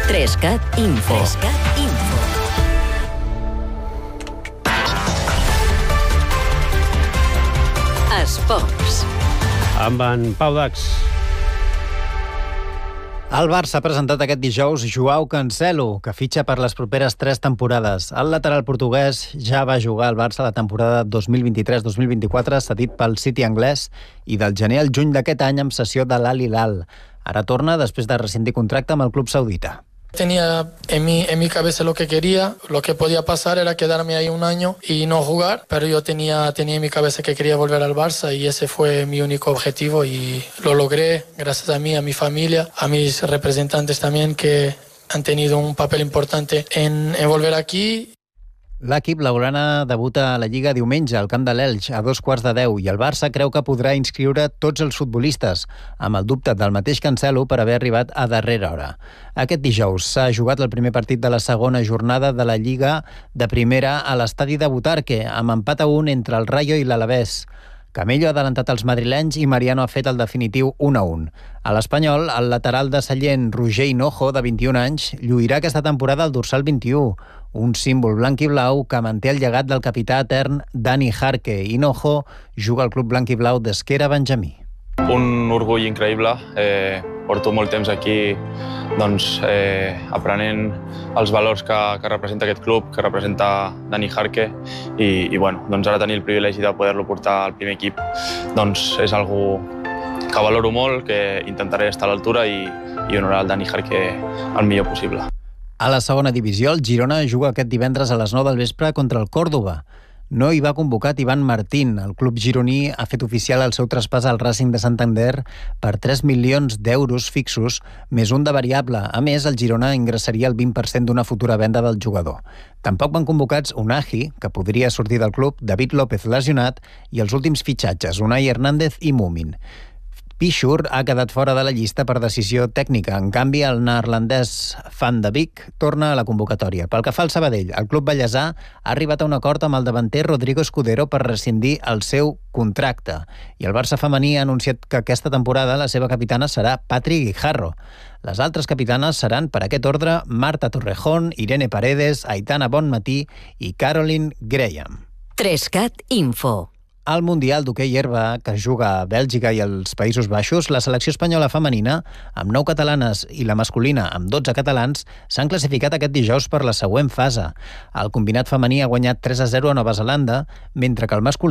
3CAT Info. Esports. Amb en Pau Dax. El Barça ha presentat aquest dijous Joao Cancelo, que fitxa per les properes 3 temporades. El lateral portuguès ja va jugar al Barça la temporada 2023-2024, cedit pel City anglès, i del gener al juny d'aquest any amb cessió de l'Al Hilal. Ara torna després de rescindir contracte amb el club saudita. Tenía en mi cabeza lo que quería, lo que podía pasar era quedarme ahí un año y no jugar, pero yo tenía en mi cabeza que quería volver al Barça y ese fue mi único objetivo y lo logré gracias a mí, a mi familia, a mis representantes también que han tenido un papel importante en volver aquí. L'equip blaugrana debuta a la Lliga diumenge al camp de l'Elx a 2:15 i el Barça creu que podrà inscriure tots els futbolistes, amb el dubte del mateix Cancelo per haver arribat a darrera hora. Aquest dijous s'ha jugat el primer partit de la segona jornada de la Lliga de primera a l'estadi de Butarque, amb empat a 1 entre el Rayo i l'Alavés. Camello ha adelantat els madrilenys i Mariano ha fet el definitiu 1-1. A l'Espanyol, el lateral de Sallent, Roger Hinojo, de 21 anys, lluirà aquesta temporada al dorsal 21, un símbol blanc i blau que manté el llegat del capità etern Dani Jarque. Hinojo juga al club blanc i blau d'Esquera Benjamí. Un orgull increïble. Porto molt temps aquí aprenent els valors que representa aquest club, que representa Dani Jarque i ara tenir el privilegi de poder-lo portar al primer equip és algo que valoro molt, que intentaré estar a l'altura i honorar el Dani Jarque el millor possible. A la segona divisió, el Girona juga aquest divendres a les 9 del vespre contra el Còrdova. No hi va convocat Ivan Martín. El club gironí ha fet oficial el seu traspàs al Racing de Santander per 3 milions d'euros fixos, més un de variable. A més, el Girona ingressaria el 20% d'una futura venda del jugador. Tampoc van convocats Unai, que podria sortir del club, David López lesionat, i els últims fitxatges, Unai Hernández i Mumin. Pichur ha quedat fora de la llista per decisió tècnica. En canvi, el neerlandès Van de Beek torna a la convocatòria. Pel que fa al Sabadell, el club ballesà ha arribat a un acord amb el davanter Rodrigo Escudero per rescindir el seu contracte. I el Barça femení ha anunciat que aquesta temporada la seva capitana serà Patri Guijarro. Les altres capitanes seran, per aquest ordre, Marta Torrejón, Irene Paredes, Aitana Bonmatí i Caroline Graham. 3CAT Info. Al Mundial d'hoquei herba, que es juga a Bèlgica i als Països Baixos, la selecció espanyola femenina, amb 9 catalanes i la masculina amb 12 catalans, s'han classificat aquest dijous per la següent fase. El combinat femení ha guanyat 3-0 a Nova Zelanda, mentre que el masculí